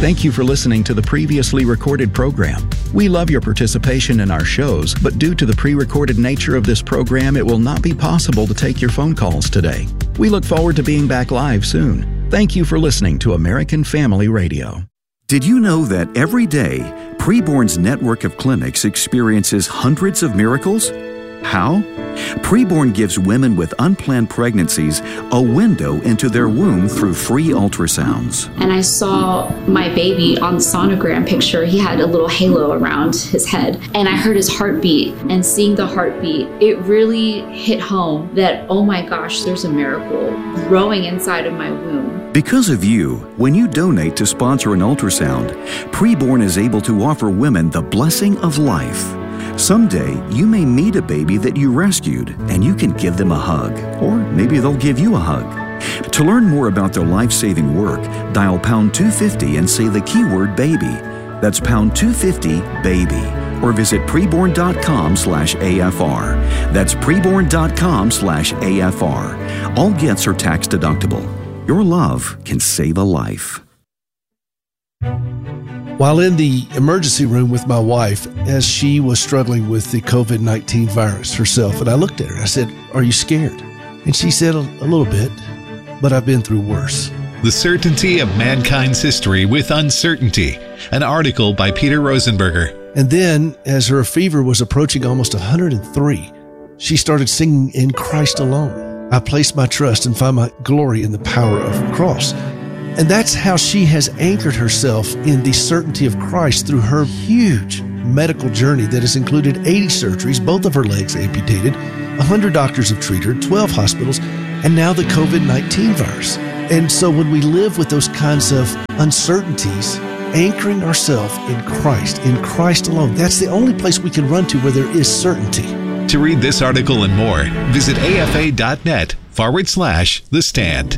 Thank you for listening to the previously recorded program. We love your participation in our shows, but due to the pre-recorded nature of this program, it will not be possible to take your phone calls today. We look forward to being back live soon. Thank you for listening to American Family Radio. Did you know that every day, Preborn's network of clinics experiences hundreds of miracles? How? Preborn gives women with unplanned pregnancies a window into their womb through free ultrasounds. And I saw my baby on the sonogram picture. He had a little halo around his head. And I heard his heartbeat. And seeing the heartbeat, it really hit home that, oh my gosh, there's a miracle growing inside of my womb. Because of you, when you donate to sponsor an ultrasound, Preborn is able to offer women the blessing of life. Someday, you may meet a baby that you rescued, and you can give them a hug, or maybe they'll give you a hug. To learn more about their life-saving work, dial pound 250 and say the keyword baby. That's pound 250 baby. Or visit preborn.com/AFR. That's preborn.com/AFR. All gifts are tax deductible. Your love can save a life. While in the emergency room with my wife, as she was struggling with the COVID-19 virus herself, and I looked at her and I said, "Are you scared?" And she said, a little bit, but I've been through worse. The Certainty of Mankind's History with Uncertainty, an article by Peter Rosenberger. And then, as her fever was approaching almost 103, she started singing "In Christ Alone. I place my trust and find my glory in the power of the cross." And that's how she has anchored herself in the certainty of Christ through her huge medical journey that has included 80 surgeries, both of her legs amputated, 100 doctors have treated her, 12 hospitals, and now the COVID-19 virus. And so when we live with those kinds of uncertainties, anchoring ourselves in Christ alone, that's the only place we can run to where there is certainty. To read this article and more, visit afa.net/The Stand.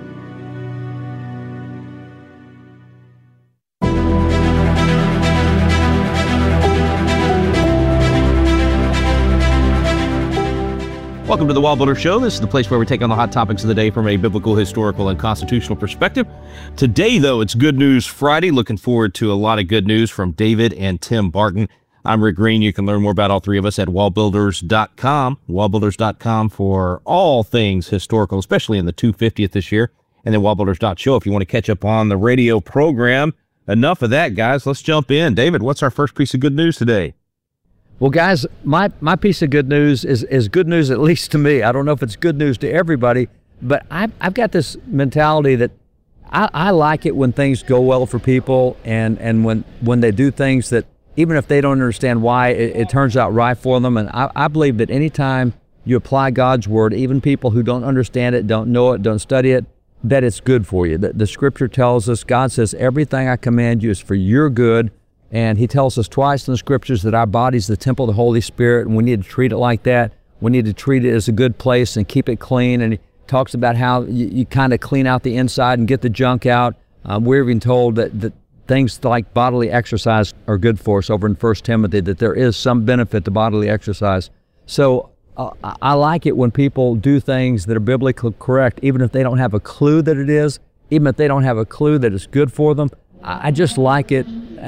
Welcome to the WallBuilder Show. This is the place where we take on the hot topics of the day from a biblical, historical, and constitutional perspective. Today, though, it's Good News Friday. Looking forward to a lot of good news from David and Tim Barton. I'm Rick Green. You can learn more about all three of us at wallbuilders.com. Wallbuilders.com for all things historical, especially in the 250th this year. And then wallbuilders.show if you want to catch up on the radio program. Enough of that, guys. Let's jump in. David, what's our first piece of good news today? Well, guys, my piece of good news is good news, at least to me. I don't know if it's good news to everybody, but I've got this mentality that I like it when things go well for people and when they do things that, even if they don't understand why, it turns out right for them. And I believe that anytime you apply God's word, even people who don't understand it, don't know it, don't study it, that it's good for you. The scripture tells us, God says, everything I command you is for your good. And he tells us twice in the scriptures that our body's the temple of the Holy Spirit, and we need to treat it like that. We need to treat it as a good place and keep it clean. And he talks about how you kind of clean out the inside and get the junk out. We're even told that things like bodily exercise are good for us over in 1 Timothy, that there is some benefit to bodily exercise. So I like it when people do things that are biblically correct, even if they don't have a clue that it is, even if they don't have a clue that it's good for them. I just like it.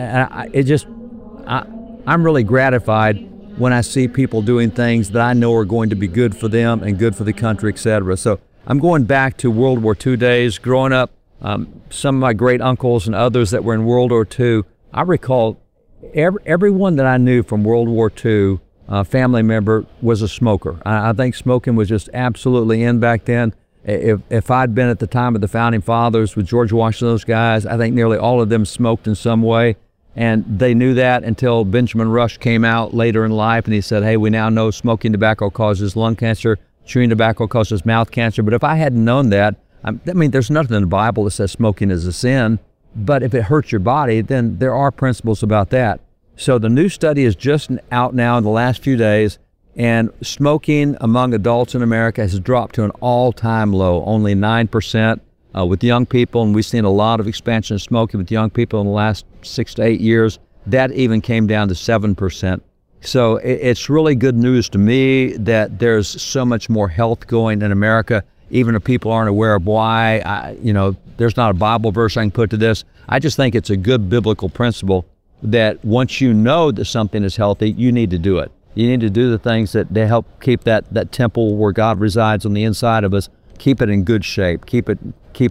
I'm really gratified when I see people doing things that I know are going to be good for them and good for the country, etc. So I'm going back to World War II days. Growing up, some of my great uncles and others that were in World War II, I recall everyone that I knew from World War II, family member, was a smoker. I think smoking was just absolutely in back then. If I'd been at the time of the Founding Fathers with George Washington, those guys, I think nearly all of them smoked in some way. And they knew that until Benjamin Rush came out later in life and he said, hey, we now know smoking tobacco causes lung cancer, chewing tobacco causes mouth cancer. But if I hadn't known that, there's nothing in the Bible that says smoking is a sin. But if it hurts your body, then there are principles about that. So the new study is just out now in the last few days. And smoking among adults in America has dropped to an all-time low, only 9% with young people. And we've seen a lot of expansion of smoking with young people in the last 6 to 8 years. That even came down to 7%. So it's really good news to me that there's so much more health going in America. even if people aren't aware of why. There's not a Bible verse I can put to this. I just think it's a good biblical principle that once you know that something is healthy, you need to do it. You need to do the things that they help keep that temple where God resides on the inside of us, keep it in good shape, keep it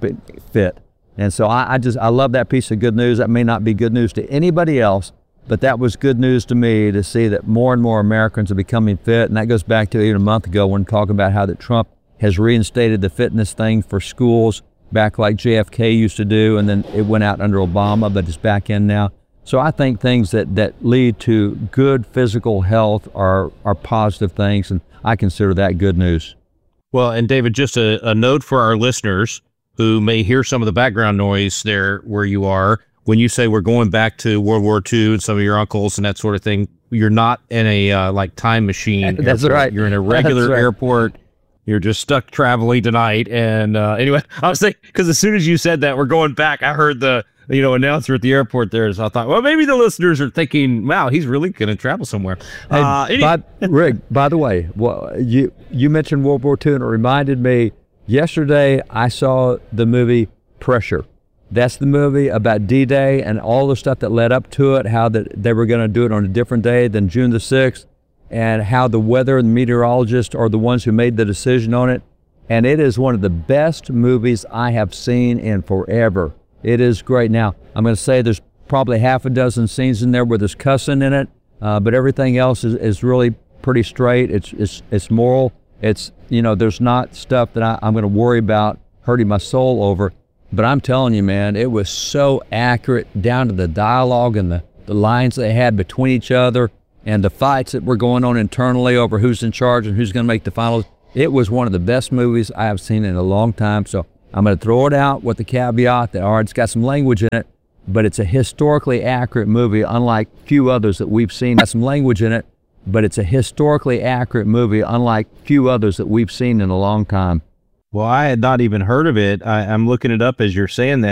fit. And so I love that piece of good news. That may not be good news to anybody else, but that was good news to me to see that more and more Americans are becoming fit. And that goes back to even a month ago when talking about how that Trump has reinstated the fitness thing for schools back like JFK used to do, and then it went out under Obama, but it's back in now. So I think things that lead to good physical health are positive things, and I consider that good news. Well, and David, just a note for our listeners who may hear some of the background noise there where you are. When you say we're going back to World War II and some of your uncles and that sort of thing, you're not in a time machine. That's airport. right. You're in a regular airport. You're just stuck traveling tonight. And anyway, I was thinking, because as soon as you said that we're going back, I heard the announcer at the airport there. So I thought, well, maybe the listeners are thinking, wow, he's really going to travel somewhere. Hey, Rick, by the way, you mentioned World War II, and it reminded me, yesterday I saw the movie Pressure. That's the movie about D-Day and all the stuff that led up to it, how that they were going to do it on a different day than June the 6th, and how the weather and the meteorologists are the ones who made the decision on it. And it is one of the best movies I have seen in forever. It is great. Now, I'm going to say there's probably half a dozen scenes in there where there's cussing in it, but everything else is really pretty straight. It's moral. There's not stuff that I'm going to worry about hurting my soul over. But I'm telling you, man, it was so accurate down to the dialogue and the lines they had between each other and the fights that were going on internally over who's in charge and who's going to make the finals. It was one of the best movies I have seen in a long time. So I'm going to throw it out with the caveat that, it's got some language in it, but it's a historically accurate movie, unlike few others that we've seen. Got some language in it, but it's a historically accurate movie, unlike few others that we've seen in a long time. Well, I had not even heard of it. I'm looking it up as you're saying that.